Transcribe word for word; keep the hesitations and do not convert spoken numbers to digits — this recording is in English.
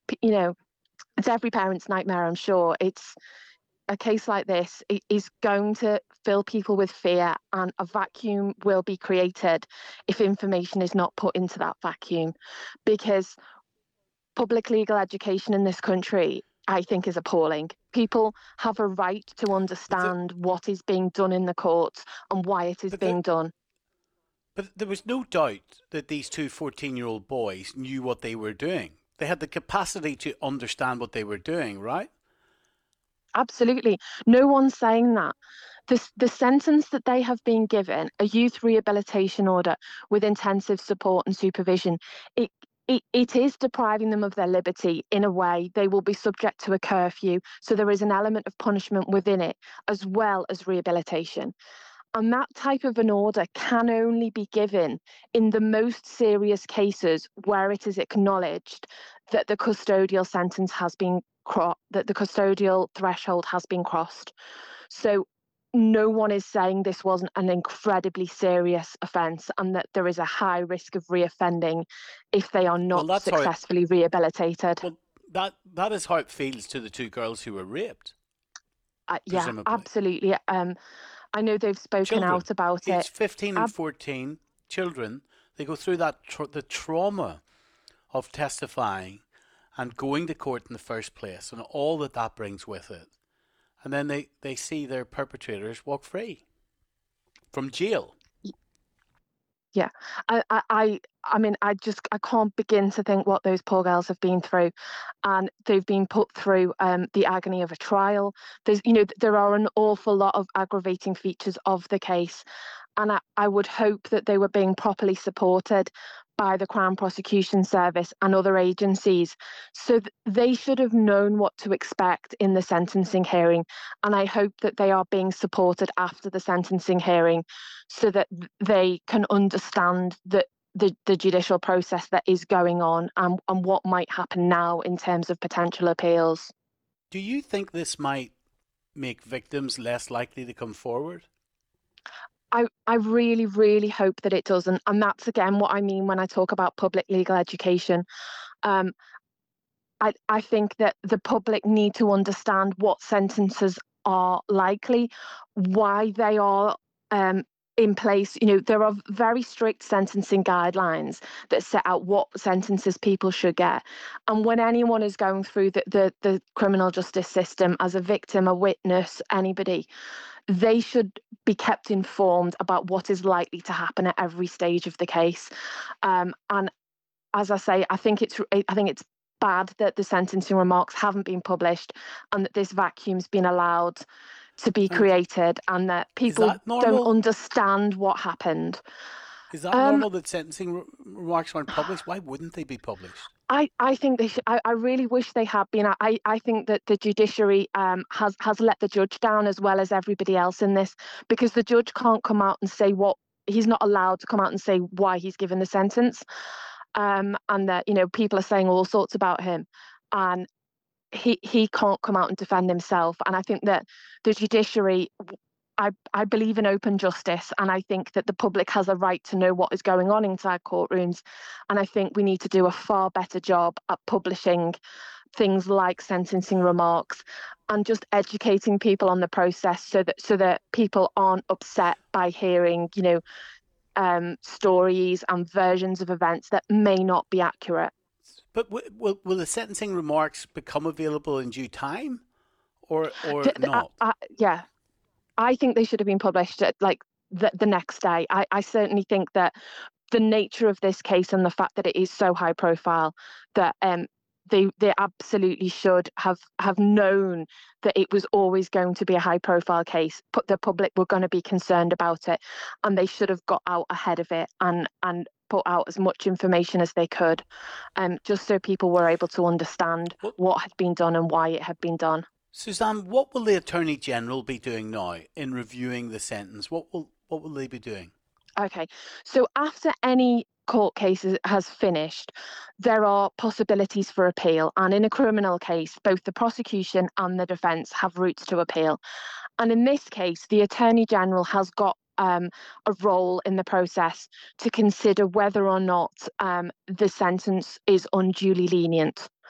P- You know, it's every parent's nightmare, I'm sure. It's a case like this is going to fill people with fear, and a vacuum will be created if information is not put into that vacuum. Because public legal education in this country, I think, is appalling. People have a right to But the, understand what is being done in the courts and why it is but the, being done. but there was no doubt that these two fourteen-year-old boys knew what they were doing. They had the capacity to understand what they were doing, right? Absolutely. No one's saying that. The, the sentence that they have been given, a youth rehabilitation order with intensive support and supervision, it, it, it is depriving them of their liberty in a way. They will be subject to a curfew. So there is an element of punishment within it, as well as rehabilitation. And that type of an order can only be given in the most serious cases where it is acknowledged that the custodial sentence has been cro- that the custodial threshold has been crossed. So no one is saying this wasn't an incredibly serious offence and that there is a high risk of reoffending if they are Well, not that's how it. successfully rehabilitated. Well, that that is how it feels to the two girls who were raped, Uh, yeah, presumably. absolutely. Um, I know they've spoken Children, out about it. aged fifteen and Ab- fourteen, children, they go through that tra- the trauma of testifying and going to court in the first place and all that that brings with it. And then they, they see their perpetrators walk free from jail. Yeah, I, I, I I mean, I just I can't begin to think what those poor girls have been through, and they've been put through um, the agony of a trial. There's, you know, there are an awful lot of aggravating features of the case, and I, I would hope that they were being properly supported by the Crown Prosecution Service and other agencies. So th- they should have known what to expect in the sentencing hearing. And I hope that they are being supported after the sentencing hearing so that th- they can understand that the, the judicial process that is going on and, and what might happen now in terms of potential appeals. Do you think this might make victims less likely to come forward? I, I really, really hope that it doesn't. And that's again what I mean when I talk about public legal education. Um, I, I think that the public need to understand what sentences are likely, why they are um, in place. You know, there are very strict sentencing guidelines that set out what sentences people should get. And when anyone is going through the, the, the criminal justice system as a victim, a witness, anybody, they should be kept informed about what is likely to happen at every stage of the case. Um, and as I say, I think it's I think it's bad that the sentencing remarks haven't been published and that this vacuum's been allowed to be And created and that is people that don't normal? understand what happened. Is that Um, normal that sentencing re- remarks aren't published? Why wouldn't they be published? I, I think they should, I, I really wish they had been. I, I think that the judiciary um, has has let the judge down as well as everybody else in this, because the judge can't come out and say what he's not allowed to come out and say why he's given the sentence, um, and that, you know, people are saying all sorts about him, and he he can't come out and defend himself. And I think that the judiciary, I, I believe in open justice, and I think that the public has a right to know what is going on inside courtrooms. And I think we need to do a far better job at publishing things like sentencing remarks and just educating people on the process so that so that people aren't upset by hearing, you know, um, stories and versions of events that may not be accurate. But w- will, will the sentencing remarks become available in due time or, or The, the, I, not? I, yeah, I think they should have been published at, like the, the next day. I, I certainly think that the nature of this case and the fact that it is so high profile, that um they they absolutely should have have known that it was always going to be a high profile case, but the public were going to be concerned about it, and they should have got out ahead of it and and put out as much information as they could, um just so people were able to understand Well, what had been done and why it had been done. Suzanne, what will the Attorney General be doing now in reviewing the sentence? What will what will they be doing? Okay, so after any court case has finished, there are possibilities for appeal. And in a criminal case, both the prosecution and the defence have routes to appeal. And in this case, the Attorney General has got um, a role in the process to consider whether or not um, the sentence is unduly lenient.